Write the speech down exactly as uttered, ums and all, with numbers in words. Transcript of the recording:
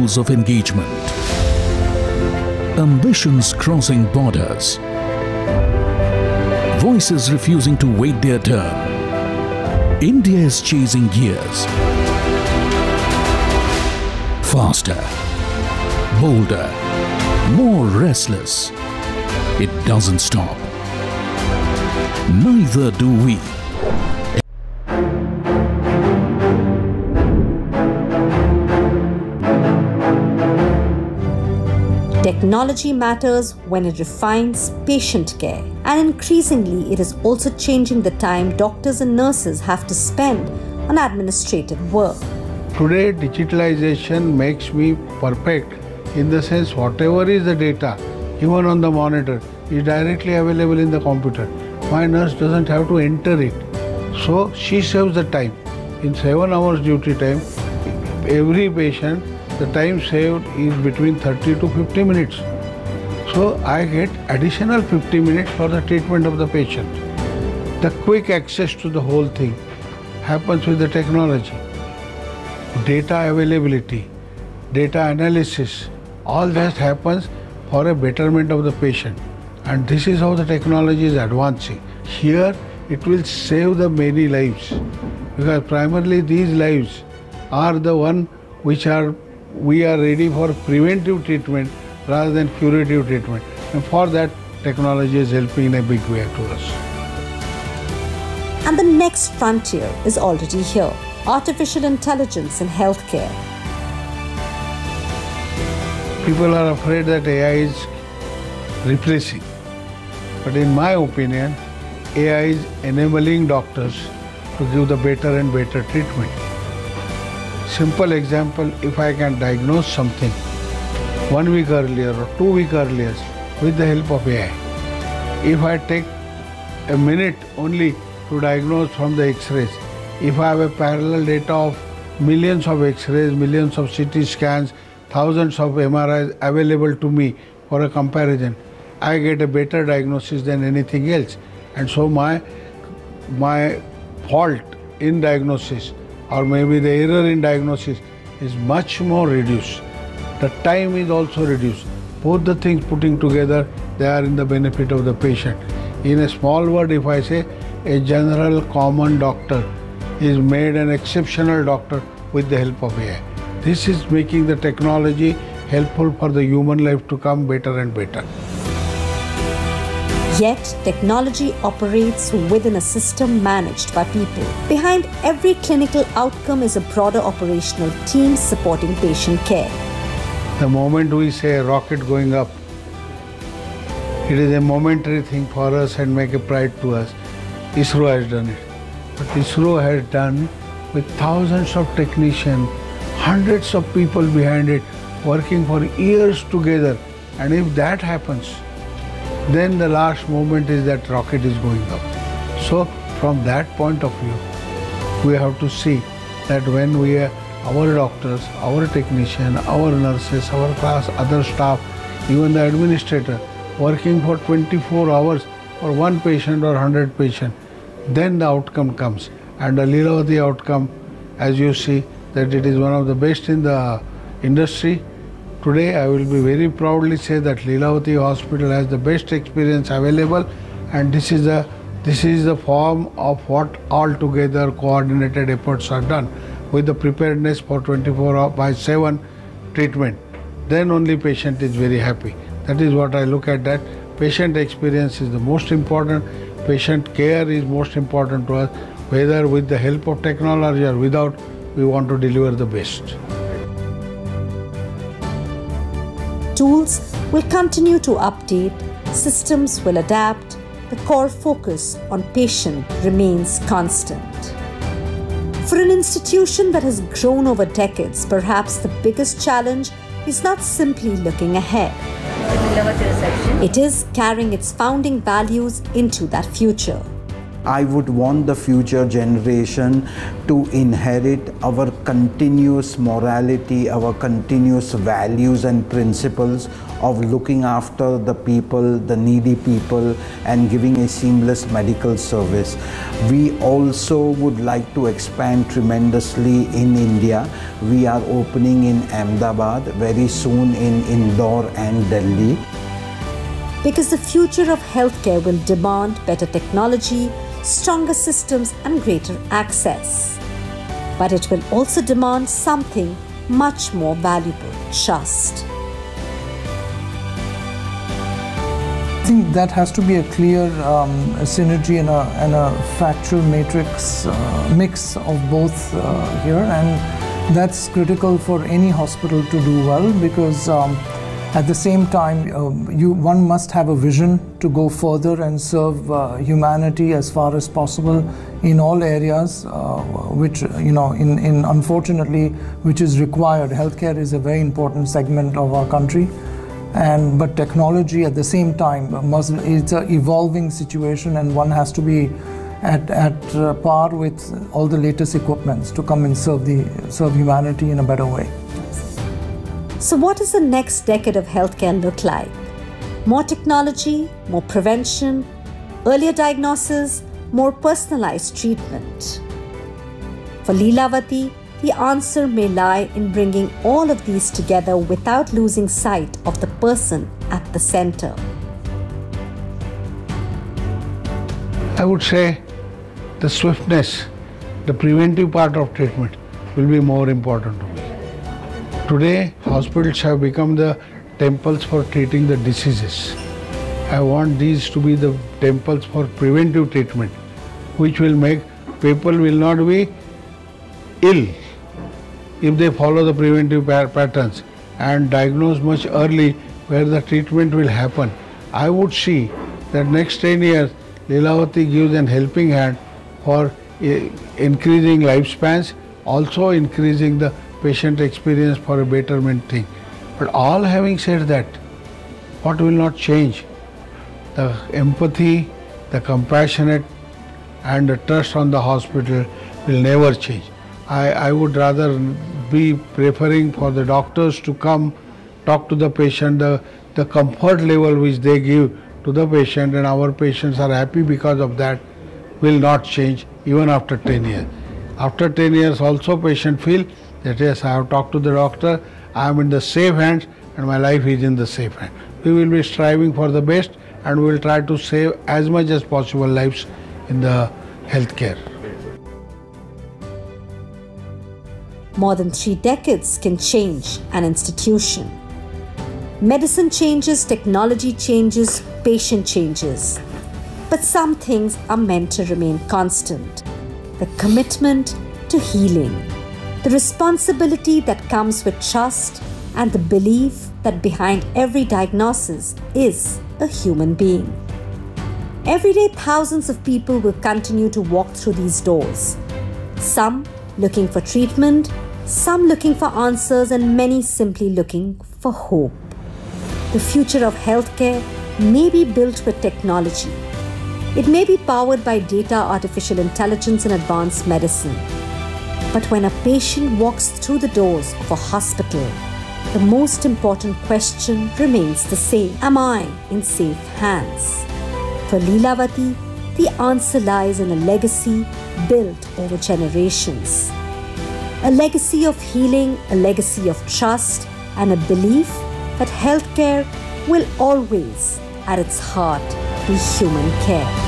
levels of engagement, ambitions crossing borders, voices refusing to wait their turn. India is chasing gears. Faster, bolder, more restless. It doesn't stop. Neither do we. Technology matters when it refines patient care, and increasingly it is also changing the time doctors and nurses have to spend on administrative work. Today, digitalization makes me perfect in the sense whatever is the data, even on the monitor, is directly available in the computer. My nurse doesn't have to enter it. So she saves the time. In seven hours duty time, every patient, the time saved is between thirty to fifty minutes. So I get additional fifty minutes for the treatment of the patient. The quick access to the whole thing happens with the technology. Data availability, data analysis, all that happens for a betterment of the patient. And this is how the technology is advancing. Here it will save the many lives, because primarily these lives are the one which are we are ready for preventive treatment rather than curative treatment. And for that, technology is helping in a big way to us. And the next frontier is already here: artificial intelligence in healthcare. People are afraid that A I is replacing. But in my opinion, A I is enabling doctors to give the better and better treatment. Simple example, if I can diagnose something one week earlier or two weeks earlier with the help of A I. If I take a minute only to diagnose from the X-rays, if I have a parallel data of millions of X-rays, millions of C T scans, thousands of M R Is available to me for a comparison, I get a better diagnosis than anything else. And so my, my fault in diagnosis, or maybe the error in diagnosis, is much more reduced. The time is also reduced. Both the things putting together, they are in the benefit of the patient. In a small word, if I say, a general common doctor is made an exceptional doctor with the help of A I. This is making the technology helpful for the human life to come better and better. Yet, technology operates within a system managed by people. Behind every clinical outcome is a broader operational team supporting patient care. The moment we say a rocket going up, it is a momentary thing for us and make a pride to us. ISRO has done it. But ISRO has done with thousands of technicians, hundreds of people behind it, working for years together. And if that happens, then the last moment is that rocket is going up. So from that point of view, we have to see that when we are, our doctors, our technicians, our nurses, our class, other staff, even the administrator, working for twenty-four hours for one patient or one hundred patients, then the outcome comes. And the Lilavati outcome, as you see, that it is one of the best in the industry. Today, I will be very proudly say that Lilavati Hospital has the best experience available, and this is the this is the form of what altogether coordinated efforts are done with the preparedness for twenty-four by seven treatment. Then only patient is very happy. That is what I look at, that patient experience is the most important. Patient care is most important to us. Whether with the help of technology or without, we want to deliver the best. Tools will continue to update, systems will adapt, the core focus on patient remains constant. For an institution that has grown over decades, perhaps the biggest challenge is not simply looking ahead. It is carrying its founding values into that future. I would want the future generation to inherit our continuous morality, our continuous values and principles of looking after the people, the needy people, and giving a seamless medical service. We also would like to expand tremendously in India. We are opening in Ahmedabad, very soon in Indore and Delhi. Because the future of healthcare will demand better technology, stronger systems and greater access. But it will also demand something much more valuable: trust. I think that has to be a clear um, a synergy and a, and a factual matrix uh, mix of both uh, here, and that's critical for any hospital to do well, because um, at the same time, uh, you, one must have a vision to go further and serve uh, humanity as far as possible in all areas, uh, which, you know, in, in unfortunately, which is required. Healthcare is a very important segment of our country, and but technology at the same time must, it's an evolving situation, and one has to be at, at uh, par with all the latest equipments to come and serve, the, serve humanity in a better way. So what does the next decade of healthcare look like? More technology, more prevention, earlier diagnosis, more personalized treatment. For Leelavati, the answer may lie in bringing all of these together without losing sight of the person at the center. I would say the swiftness, the preventive part of treatment will be more important to me. Today, hospitals have become the temples for treating the diseases. I want these to be the temples for preventive treatment, which will make people will not be ill if they follow the preventive patterns and diagnose much early where the treatment will happen. I would see that next ten years, Leelavati gives an helping hand for increasing lifespans, also increasing the patient experience for a betterment thing. But all having said that, what will not change? The empathy, the compassionate and the trust on the hospital will never change. I, I would rather be preferring for the doctors to come, talk to the patient, the, the comfort level which they give to the patient, and our patients are happy because of that, will not change even after ten years. After ten years also patient feel that yes, I have talked to the doctor, I am in the safe hands and my life is in the safe hands. We will be striving for the best and we will try to save as much as possible lives in the healthcare. More than three decades can change an institution. Medicine changes, technology changes, patient changes. But some things are meant to remain constant. The commitment to healing, the responsibility that comes with trust, and the belief that behind every diagnosis is a human being. Every day, thousands of people will continue to walk through these doors. Some looking for treatment, some looking for answers, and many simply looking for hope. The future of healthcare may be built with technology. It may be powered by data, artificial intelligence, and advanced medicine. But when a patient walks through the doors of a hospital, the most important question remains the same: am I in safe hands? For Leelavati, the answer lies in a legacy built over generations. A legacy of healing, a legacy of trust, and a belief that healthcare will always, at its heart, be human care.